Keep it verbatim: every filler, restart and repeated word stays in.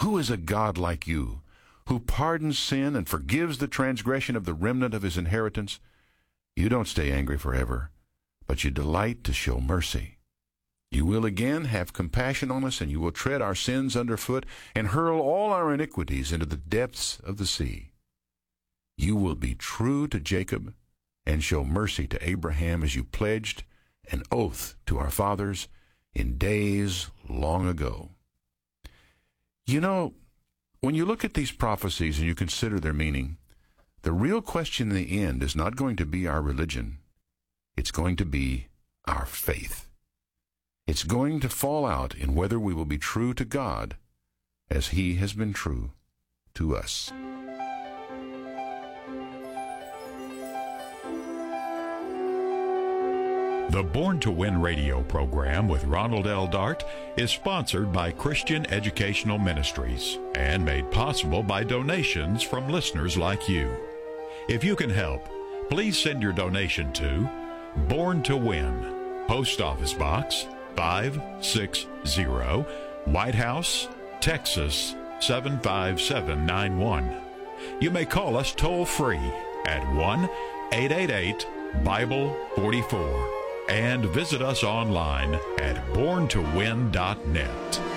Who is a God like you, who pardons sin and forgives the transgression of the remnant of his inheritance? You don't stay angry forever, but you delight to show mercy. You will again have compassion on us, and you will tread our sins underfoot and hurl all our iniquities into the depths of the sea. You will be true to Jacob and show mercy to Abraham as you pledged an oath to our fathers in days long ago. You know, when you look at these prophecies and you consider their meaning, the real question in the end is not going to be our religion. It's going to be our faith. It's going to fall out in whether we will be true to God as He has been true to us. The Born to Win radio program with Ronald L. Dart is sponsored by Christian Educational Ministries and made possible by donations from listeners like you. If you can help, please send your donation to Born to Win, Post Office Box five six zero, White House, Texas seven five seven nine one. You may call us toll-free at one eight eight eight Bible forty-four and visit us online at born to win dot net.